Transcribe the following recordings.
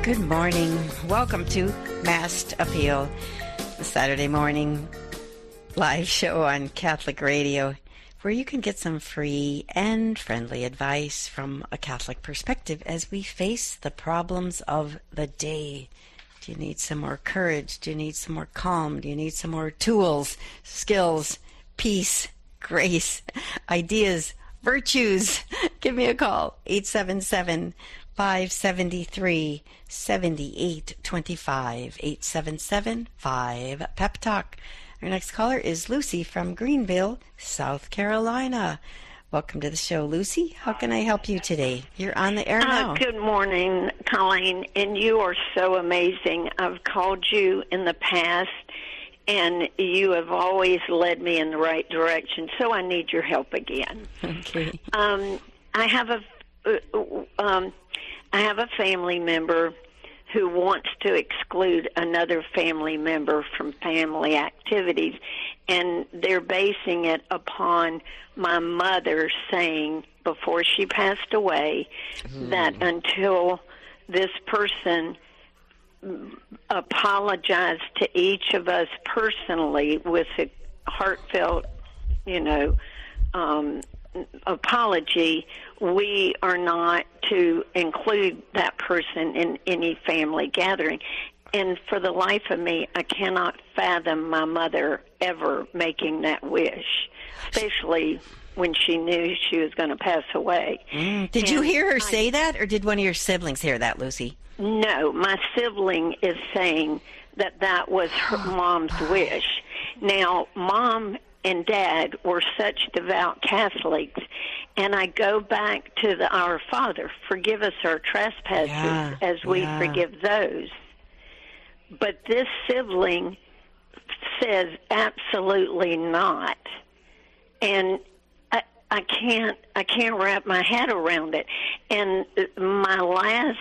Good morning. Welcome to Mast Appeal, the Saturday morning live show on Catholic Radio, where you can get some free and friendly advice from a Catholic perspective as we face the problems of the day. Do you need some more courage? Do you need some more calm? Do you need some more tools, skills, peace, grace, ideas, virtues? Give me a call, 877-573-7825, 877-5-PEP-TALK. Our next caller is Lucy from Greenville, South Carolina. Welcome to the show, Lucy. How can I help you today? You're on the air now. Good morning, Colleen, and you are so amazing. I've called you in the past, and you have always led me in the right direction, so I need your help again. Okay. I have a family member who wants to exclude another family member from family activities, and they're basing it upon my mother saying before she passed away that until this person apologized to each of us personally with a heartfelt, apology, we are not to include that person in any family gathering. And for the life of me, I cannot fathom my mother ever making that wish, especially when she knew she was going to pass away. Did you hear her say that, or did one of your siblings hear that, Lucy? No, my sibling is saying that was her mom's wish. Now, Mom and Dad were such devout Catholics, and I go back to Our Father, forgive us our trespasses as we forgive those. But this sibling says absolutely not, and I can't wrap my head around it. And my last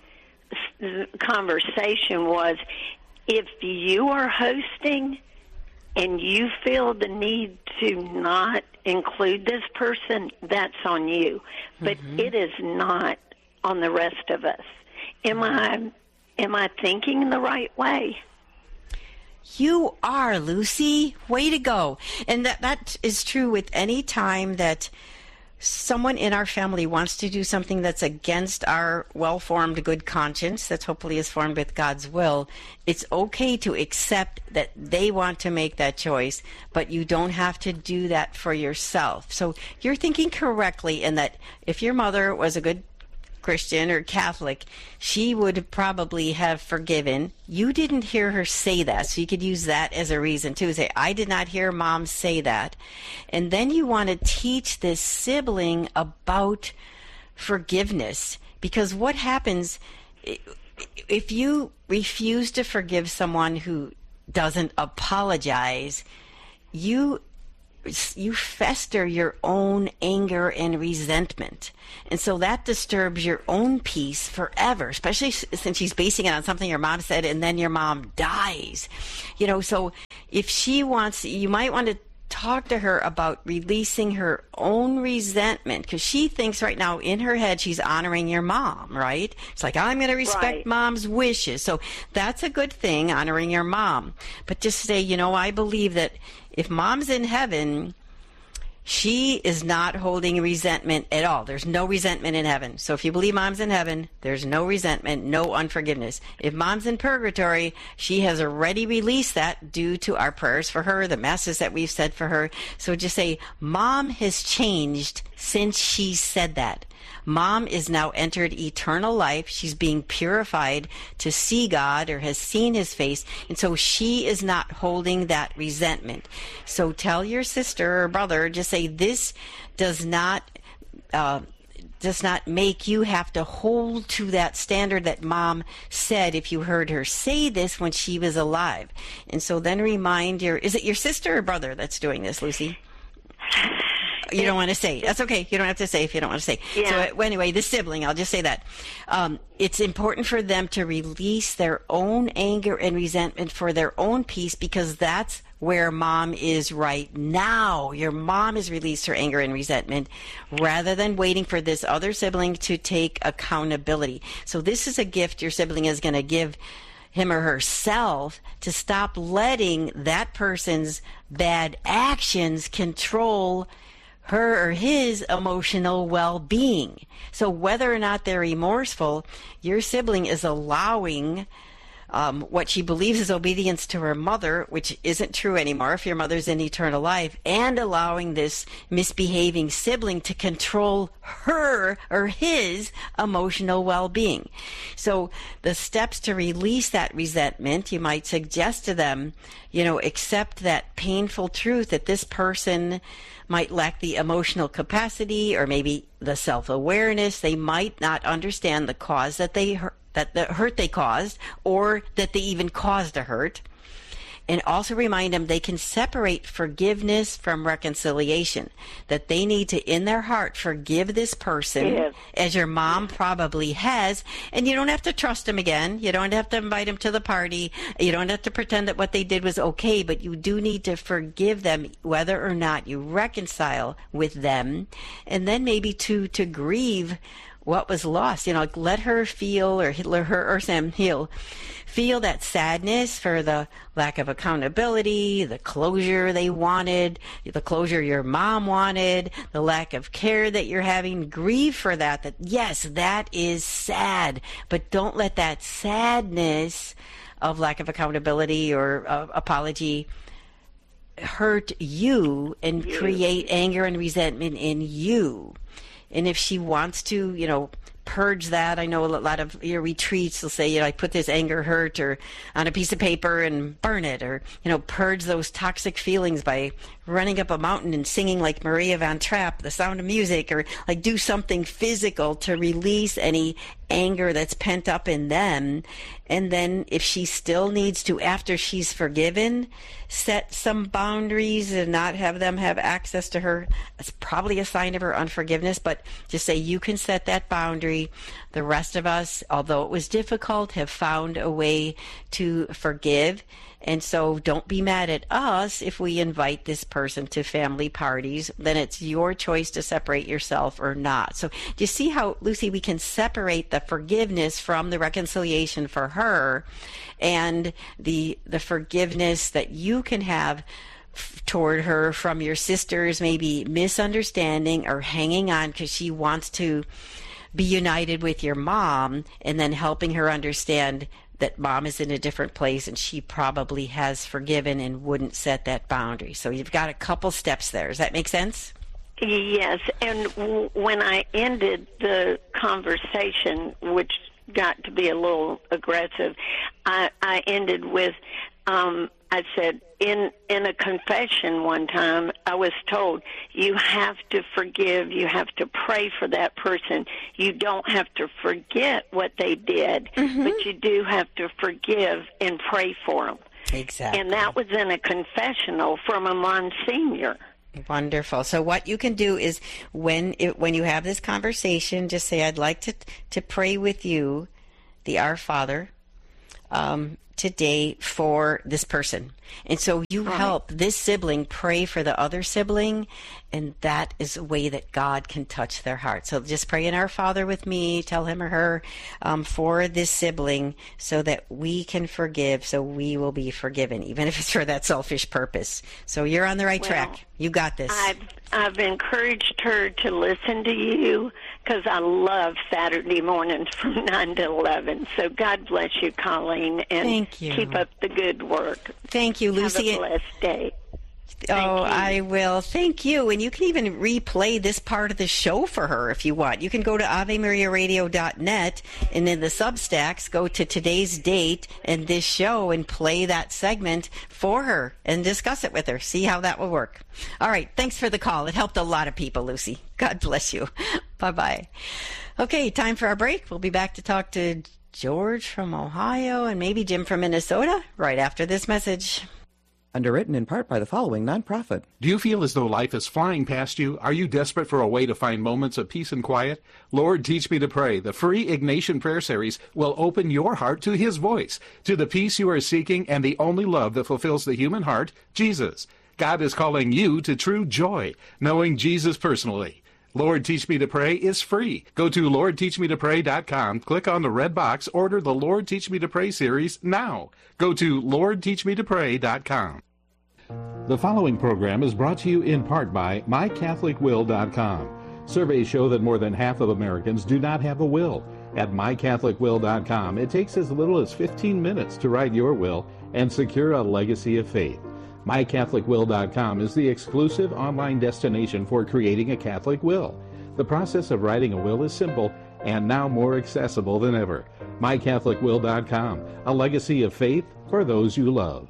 conversation was, if you are hosting and you feel the need to not include this person, that's on you. But it is not on the rest of us. Am I thinking the right way? You are, Lucy. Way to go. And that is true with any time that someone in our family wants to do something that's against our well-formed good conscience, that hopefully is formed with God's will. It's okay to accept that they want to make that choice, but you don't have to do that for yourself. So you're thinking correctly in that if your mother was a good Christian or Catholic, she would probably have forgiven. You didn't hear her say that, so you could use that as a reason too. Say, I did not hear Mom say that. And then you want to teach this sibling about forgiveness, because what happens if you refuse to forgive someone who doesn't apologize, you fester your own anger and resentment. And so that disturbs your own peace forever, especially since she's basing it on something your mom said and then your mom dies. So if she wants, you might want to talk to her about releasing her own resentment, because she thinks right now in her head she's honoring your mom, right? It's like, I'm going to respect Mom's wishes. So that's a good thing, honoring your mom. But just say, I believe that if Mom's in heaven, she is not holding resentment at all. There's no resentment in heaven. So if you believe Mom's in heaven, there's no resentment, no unforgiveness. If Mom's in purgatory, she has already released that due to our prayers for her, the masses that we've said for her. So just say, Mom has changed since she said that. Mom is now entered eternal life. She's being purified to see God, or has seen his face, and so she is not holding that resentment. So tell your sister or brother, just say, this does not make you have to hold to that standard that Mom said if you heard her say this when she was alive. And so then remind is it your sister or brother that's doing this, Lucy? You don't want to say. That's okay. You don't have to say if you don't want to say. Yeah. So anyway, the sibling, I'll just say that. It's important for them to release their own anger and resentment for their own peace, because that's where mom is right now. Your mom has released her anger and resentment rather than waiting for this other sibling to take accountability. So this is a gift your sibling is going to give him or herself to stop letting that person's bad actions control her or his emotional well-being. So whether or not they're remorseful, your sibling is allowing what she believes is obedience to her mother, which isn't true anymore if your mother's in eternal life, and allowing this misbehaving sibling to control her or his emotional well-being. So the steps to release that resentment, you might suggest to them, accept that painful truth that this person might lack the emotional capacity or maybe the self-awareness. They might not understand the cause that the hurt they caused, or that they even caused a hurt. And also remind them they can separate forgiveness from reconciliation, that they need to, in their heart, forgive this person, as your mom probably has, and you don't have to trust them again. You don't have to invite them to the party. You don't have to pretend that what they did was okay, but you do need to forgive them whether or not you reconcile with them, and then maybe to grieve what was lost. Let her feel, or her or Sam feel that sadness for the lack of accountability, the closure they wanted, the closure your mom wanted, the lack of care that you're having. Grieve for that yes, that is sad, but don't let that sadness of lack of accountability or apology hurt you and create anger and resentment in you. And if she wants to, purge that, I know a lot of your retreats will say, I put this anger, hurt, or on a piece of paper and burn it, or, purge those toxic feelings by running up a mountain and singing like Maria Van Trapp, The Sound of Music, or like do something physical to release any anger that's pent up in them. And then if she still needs to, after she's forgiven, set some boundaries and not have them have access to her, it's probably a sign of her unforgiveness, but just say, you can set that boundary. The rest of us, although it was difficult, have found a way to forgive. And so don't be mad at us if we invite this person to family parties. Then it's your choice to separate yourself or not. So do you see how, Lucy, we can separate the forgiveness from the reconciliation for her, and the forgiveness that you can have toward her from your sister's maybe misunderstanding or hanging on because she wants to be united with your mom, and then helping her understand that mom is in a different place and she probably has forgiven and wouldn't set that boundary. So you've got a couple steps there. Does that make sense? Yes, and when I ended the conversation, which got to be a little aggressive, I ended with, I said, in a confession one time, I was told, you have to forgive, you have to pray for that person. You don't have to forget what they did, but you do have to forgive and pray for them. Exactly. And that was in a confessional from a Monsignor. Wonderful. So what you can do is when you have this conversation, just say, I'd like to pray with you, the Our Father, today for this person. And so you help this sibling pray for the other sibling, and that is a way that God can touch their heart. So just pray in Our Father with me, tell him or her, for this sibling, so that we can forgive, so we will be forgiven, even if it's for that selfish purpose. So you're on the right track. You got this. I've encouraged her to listen to you because I love Saturday mornings from 9 to 11. So God bless you, Colleen, and thank you. Keep up the good work. Thank you, Lucy. Have a blessed day. I will. Thank you. And you can even replay this part of the show for her if you want. You can go to AveMariaRadio.net, and in the Substacks, go to today's date and this show and play that segment for her and discuss it with her. See how that will work. All right. Thanks for the call. It helped a lot of people, Lucy. God bless you. Bye-bye. Okay, time for our break. We'll be back to talk to George from Ohio and maybe Jim from Minnesota right after this message. Underwritten in part by the following nonprofit. Do you feel as though life is flying past you? Are you desperate for a way to find moments of peace and quiet? Lord, Teach Me to Pray, the free Ignatian prayer series, will open your heart to His voice, to the peace you are seeking and the only love that fulfills the human heart, Jesus. God is calling you to true joy, knowing Jesus personally. Lord, Teach Me to Pray is free. Go to LordTeachMeToPray.com, click on the red box, order the Lord, Teach Me to Pray series now. Go to LordTeachMeToPray.com. The following program is brought to you in part by MyCatholicWill.com. Surveys show that more than half of Americans do not have a will. At MyCatholicWill.com, it takes as little as 15 minutes to write your will and secure a legacy of faith. MyCatholicWill.com is the exclusive online destination for creating a Catholic will. The process of writing a will is simple and now more accessible than ever. MyCatholicWill.com, a legacy of faith for those you love.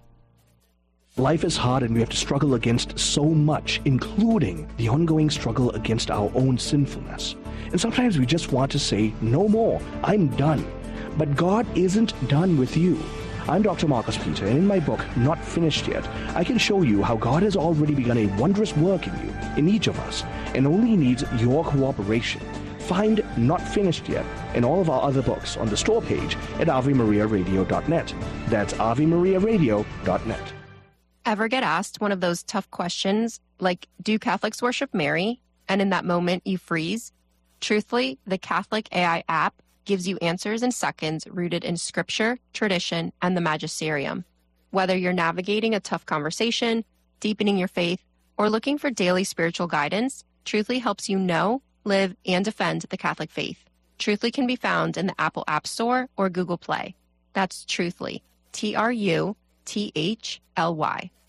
Life is hard and we have to struggle against so much, including the ongoing struggle against our own sinfulness. And sometimes we just want to say, no more, I'm done. But God isn't done with you. I'm Dr. Marcus Peter, and in my book, Not Finished Yet, I can show you how God has already begun a wondrous work in you, in each of us, and only needs your cooperation. Find Not Finished Yet and all of our other books on the store page at AveMariaRadio.net. That's AveMariaRadio.net. Ever get asked one of those tough questions, like, do Catholics worship Mary? And in that moment, you freeze? Truthfully, the Catholic AI app gives you answers in seconds rooted in scripture, tradition, and the magisterium. Whether you're navigating a tough conversation, deepening your faith, or looking for daily spiritual guidance, Truthfully helps you know, live, and defend the Catholic faith. Truthfully can be found in the Apple App Store or Google Play. That's Truthfully, Truthly.